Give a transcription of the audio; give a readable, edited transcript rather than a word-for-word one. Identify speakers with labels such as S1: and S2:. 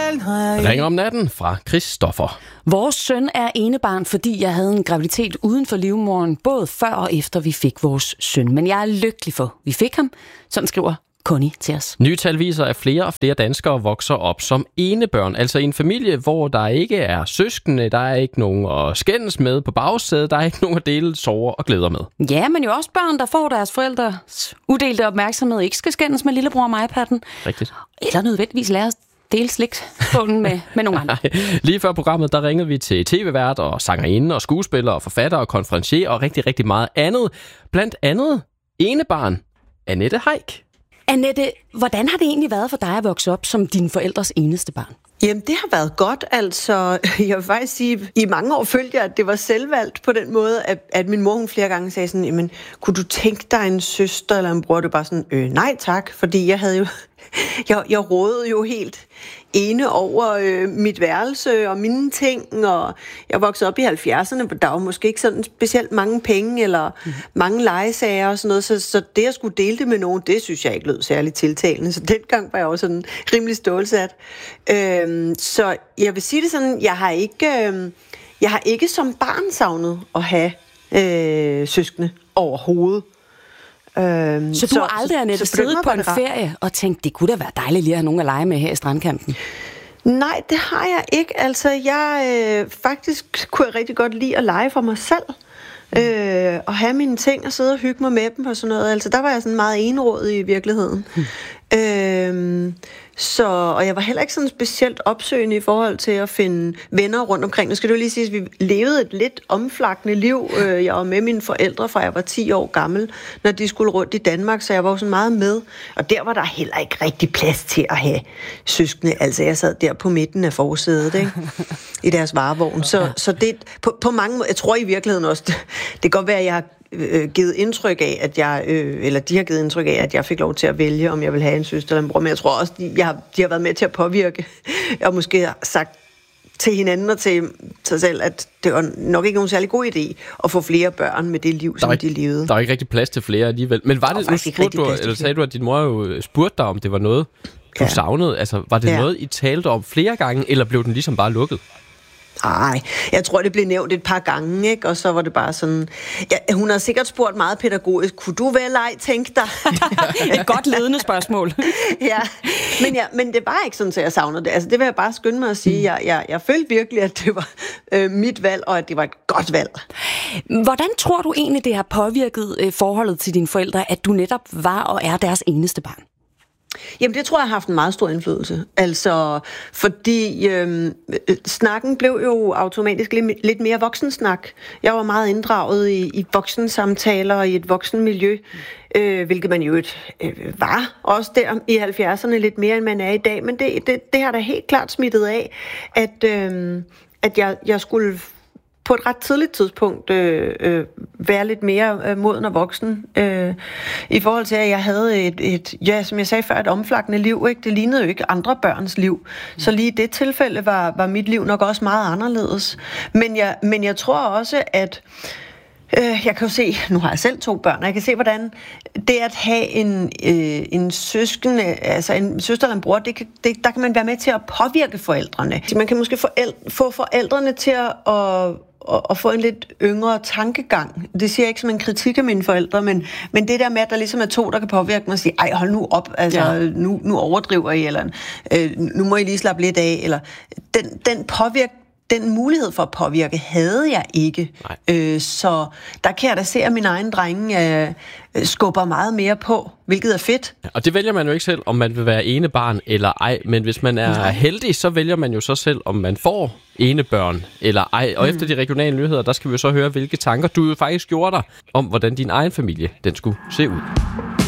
S1: Ringer om natten fra Christoffer.
S2: Vores søn er enebarn, fordi jeg havde en graviditet uden for livmoderen, både før og efter vi fik vores søn. Men jeg er lykkelig for, vi fik ham. Sådan skriver Connie til os.
S1: Nye tal viser, at flere og flere danskere vokser op som enebørn. Altså i en familie, hvor der ikke er søskende, der er ikke nogen at skændes med på bagsædet, der er ikke nogen at dele sorger og glæder med.
S2: Ja, men jo også børn, der får deres forældres udelte opmærksomhed, ikke skal skændes med lillebror og iPad'en.
S1: Rigtigt.
S2: Eller nødvendigvis lære dele slikskålen med nogle andre.
S1: Lige før programmet, der ringede vi til tv-vært og sangerinde og skuespiller og forfatter og konferencier og rigtig, rigtig meget andet. Blandt andet enebarn Annette Heick.
S2: Annette, hvordan har det egentlig været for dig at vokse op som dine forældres eneste barn?
S3: Jamen, det har været godt. Altså, jeg vil faktisk sige, i mange år følte jeg, at det var selvvalgt på den måde, at min mor hun flere gange sagde sådan, jamen, kunne du tænke dig en søster eller en bror? Det var sådan, nej tak, fordi jeg havde jo, jeg rådede jo helt ene over mit værelse og mine ting, og jeg voksede op i 70'erne, hvor der var måske ikke sådan specielt mange penge eller mange legesager og sådan noget, så det at skulle dele det med nogen, det synes jeg ikke lød særligt tiltalende, så dengang var jeg også sådan rimelig stålsat. Så jeg vil sige det sådan, jeg har ikke som barn savnet at have søskende overhovedet.
S2: Så du har aldrig, Annette, siddet på en ferie og tænkt, det kunne da være dejligt lige at have nogen at lege med her i strandkanten?
S3: Nej, det har jeg ikke. Altså, faktisk kunne jeg rigtig godt lide at lege for mig selv. Og have mine ting og sidde og hygge mig med dem og sådan noget. Altså, der var jeg sådan meget enrådig i virkeligheden. Og jeg var heller ikke sådan specielt opsøgende i forhold til at finde venner rundt omkring. Nu skal du lige sige, at vi levede et lidt omflakkende liv. Jeg var med mine forældre, fra jeg var 10 år gammel, når de skulle rundt i Danmark, så jeg var jo sådan meget med. Og der var der heller ikke rigtig plads til at have søskende. Altså, jeg sad der på midten af forsædet, ikke? I deres varevogn. Så det på mange måder, jeg tror i virkeligheden også, det kan godt være, at jeg har givet indtryk af, at de har givet indtryk af, at jeg fik lov til at vælge, om jeg vil have en søster eller en bror. Men jeg tror også, de har været med til at påvirke, og måske har sagt til hinanden og til sig selv, at det var nok ikke nogen særlig god idé at få flere børn med det liv, som de levede.
S1: Der var ikke rigtig plads til flere alligevel. Men var det, nu sagde du, at din mor jo spurgte dig, om det var noget, du savnede? Altså, var det noget, I talte om flere gange, eller blev den ligesom bare lukket?
S3: Nej, jeg tror, det blev nævnt et par gange, ikke? Og så var det bare sådan... Ja, hun har sikkert spurgt meget pædagogisk, kunne du vel ej tænke dig?
S2: Et godt ledende spørgsmål.
S3: Men det var ikke sådan, at jeg savnede det. Altså, det vil jeg bare skynde mig at sige. Jeg følte virkelig, at det var mit valg, og at det var et godt valg.
S2: Hvordan tror du egentlig, det har påvirket forholdet til dine forældre, at du netop var og er deres eneste barn?
S3: Jamen, det tror jeg har haft en meget stor indflydelse. Altså, fordi snakken blev jo automatisk lidt mere voksensnak. Jeg var meget inddraget i voksensamtaler og i et voksenmiljø, hvilket man jo var også der i 70'erne lidt mere, end man er i dag. Men det har da helt klart smittet af, at jeg skulle på et ret tidligt tidspunkt være lidt mere moden og voksen. I forhold til, at jeg havde som jeg sagde før, et omflakkende liv. Ikke? Det lignede jo ikke andre børns liv. Så lige i det tilfælde var mit liv nok også meget anderledes. Men jeg tror også, at jeg kan jo se, nu har jeg selv 2 børn, og jeg kan se, hvordan det at have en søskende, altså en søster eller en bror, der kan man være med til at påvirke forældrene. Man kan måske få forældrene til at få en lidt yngre tankegang. Det siger jeg ikke som en kritik af mine forældre, men det der med, at der ligesom er 2, der kan påvirke mig og sige, ej, hold nu op, altså nu overdriver I, eller nu må I lige slappe lidt af, eller den mulighed for at påvirke havde jeg ikke. Så der kan jeg da se, at mine egne drenge skubber meget mere på, hvilket er fedt.
S1: Og det vælger man jo ikke selv, om man vil være enebarn eller ej, men hvis man er heldig, så vælger man jo så selv, om man får enebørn eller ej. Og efter de regionale nyheder, der skal vi jo så høre, hvilke tanker du jo faktisk gjorde dig om, hvordan din egen familie den skulle se ud.